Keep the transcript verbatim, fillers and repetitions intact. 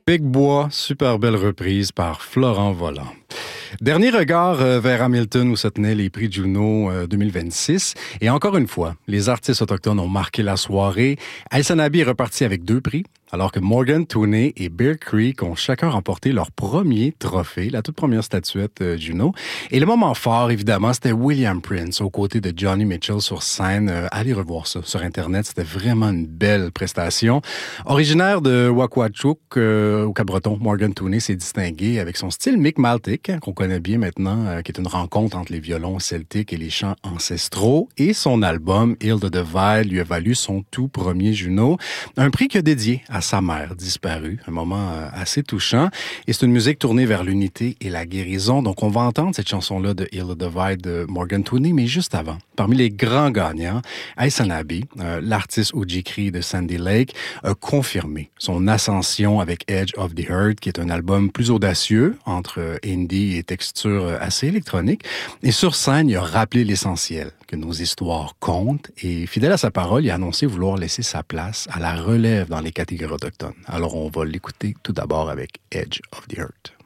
Big Bois, super belle reprise par Florent Volant. Dernier regard euh, vers Hamilton où se tenaient les prix Juno euh, deux mille vingt-six. Et encore une fois, les artistes autochtones ont marqué la soirée. Al-Sanabi est reparti avec deux prix, alors que Morgan Tooney et Bear Creek ont chacun remporté leur premier trophée, la toute première statuette euh, Juno. Et le moment fort, évidemment, c'était William Prince aux côtés de Johnny Mitchell sur scène. Euh, allez revoir ça sur Internet, c'était vraiment une belle prestation. Originaire de Wakwachuk, euh, au Cap-Breton, Morgan Tooney s'est distingué avec son style Mi'kmaq, hein, qu'on connaît bien maintenant, euh, qui est une rencontre entre les violons celtiques et les chants ancestraux. Et son album Heal the Divide lui a valu son tout premier Juno, un prix qu'il a dédié à sa mère disparue, un moment euh, assez touchant. Et c'est une musique tournée vers l'unité et la guérison. Donc on va entendre cette chanson-là de Heal the Divide de Morgan Tooney, mais juste avant, parmi les grands gagnants, Al-Sanabi, euh, l'artiste Ujikri de Sandy Lake, a confirmé son ascension avec Edge of the Earth, qui est un album plus audacieux, entre euh, indie et texture assez électronique. Et sur scène, il a rappelé l'essentiel, que nos histoires comptent. Et fidèle à sa parole, il a annoncé vouloir laisser sa place à la relève dans les catégories autochtones. Alors on va l'écouter tout d'abord avec Edge of the Earth.